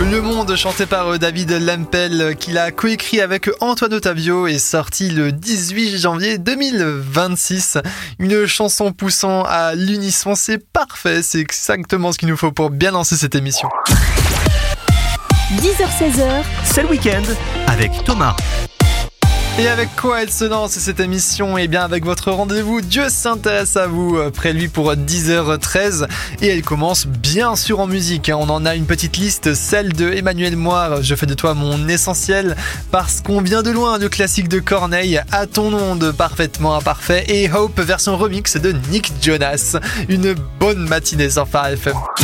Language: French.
Le Monde, chanté par David Lampel, qu'il a coécrit avec Antoine Ottavio, est sorti le 18 janvier 2026. Une chanson poussant à l'unisson, c'est parfait, c'est exactement ce qu'il nous faut pour bien lancer cette émission. 10h-16h, c'est le week-end avec Thomas. Et avec quoi elle se lance cette émission? Eh bien avec votre rendez-vous Dieu s'intéresse à vous, près lui pour 10h13. Et elle commence bien sûr en musique. On en a une petite liste, celle de Emmanuel Moir, Je fais de toi mon essentiel. Parce qu'on vient de loin, le classique de Corneille, À ton nom de Parfaitement Imparfait. Et Hope version remix de Nick Jonas. Une bonne matinée sur Phare FM.